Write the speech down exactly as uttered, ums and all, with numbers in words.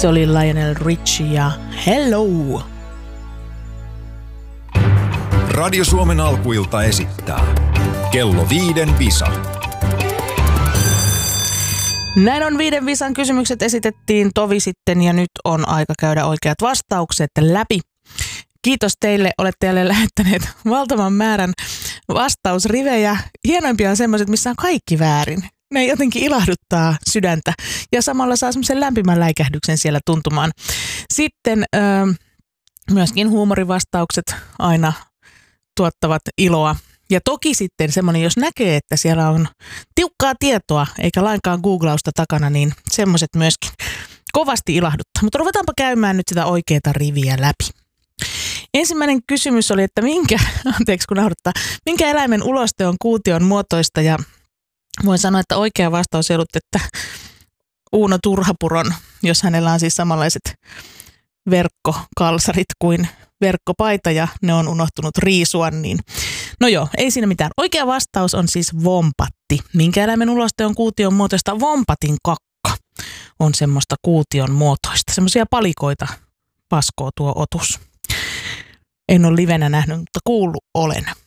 Se oli Lionel Richie ja Hello. Radio Suomen alkuilta esittää Kello viiden visa. Näin on, viiden visan kysymykset esitettiin tovi sitten ja nyt on aika käydä oikeat vastaukset läpi. Kiitos teille, olette jälleen lähettäneet valtavan määrän vastausrivejä. Hienoimpia on semmoiset, missä on kaikki väärin. Ne jotenkin ilahduttaa sydäntä ja samalla saa semmoisen lämpimän läikähdyksen siellä tuntumaan. Sitten ö, myöskin huumorivastaukset aina tuottavat iloa. Ja toki sitten semmoinen, jos näkee, että siellä on tiukkaa tietoa eikä lainkaan googlausta takana, niin semmoiset myöskin kovasti ilahduttaa. Mutta ruvetaanpa käymään nyt sitä oikeaa riviä läpi. Ensimmäinen kysymys oli, että minkä, anteeksi kun nauruttaa, minkä eläimen uloste on kuution muotoista, ja voin sanoa, että oikea vastaus ei ollut, että Uuno Turhapuron, jos hänellä on siis samanlaiset verkkokalsarit kuin verkkopaita ja ne on unohtunut riisua, niin no joo, ei siinä mitään. Oikea vastaus on siis vompatti. Minkä eläimen uloste on kuution muotoista? Vompatin kakka on semmoista kuution muotoista. Semmoisia palikoita paskoo tuo otus. En ole livenä nähnyt, mutta kuullut olen.